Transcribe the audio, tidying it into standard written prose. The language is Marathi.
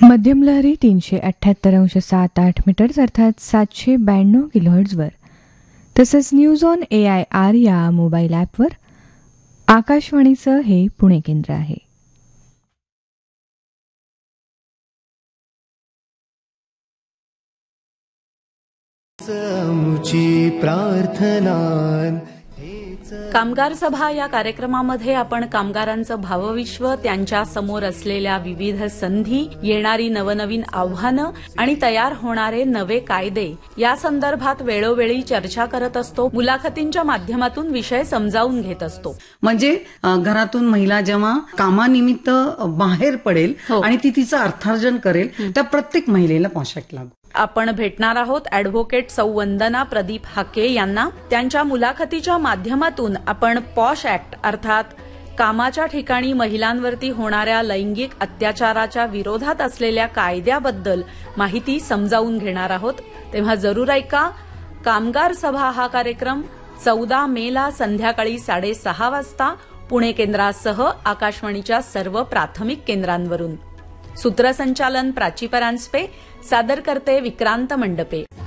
मध्यम लहरी 378.78 मीटर्स अर्थात 792 किलोहर्ट्झवर तसंच न्यूज ऑन AIR या मोबाईल ॲपवर आकाशवाणीचं हे पुणे केंद्र आहे. प्रार्थना कामगार सभा या कार्यक्रमामध्ये आपण कामगारांचं भावविश्व, त्यांच्या समोर असलेल्या विविध संधी, येणारी नवनवीन आव्हानं आणि तयार होणारे नवे कायदे या संदर्भात वेळोवेळी चर्चा करत असतो. मुलाखतींच्या माध्यमातून विषय समजावून घेत असतो. म्हणजे घरातून महिला जेव्हा कामानिमित्त बाहेर पडेल आणि ती तिचं अर्थार्जन करेल त्या प्रत्येक महिलेला पॉश ॲक्ट लागू. आपण भेटणार आहोत ॲडव्होकेट सौ वंदना प्रदीप हाके यांना. त्यांच्या मुलाखतीच्या माध्यमातून आपण पॉश ॲक्ट अर्थात कामाच्या ठिकाणी महिलांवरती होणाऱ्या लैंगिक अत्याचाराच्या विरोधात असलेल्या कायद्याबद्दल माहिती समजावून घेणार आहोत. तेव्हा जरूर ऐका. कामगार सभा हा कार्यक्रम 14 मेला संध्याकाळी 6:30 वाजता पुणे केंद्रासह आकाशवाणीच्या सर्व प्राथमिक केंद्रांवरून. सूत्रसंचालन प्राची परांजपे, सादर करते विक्रांत मंडपे.